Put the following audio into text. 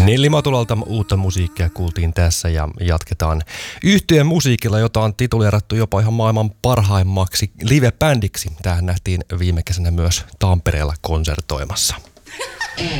Nelli Matulalta uutta musiikkia kuultiin tässä ja jatketaan yhtyeen musiikilla, jota on tituleerattu jopa ihan maailman parhaimmaksi live-bändiksi. Tähän nähtiin viime kesänä myös Tampereella konsertoimassa.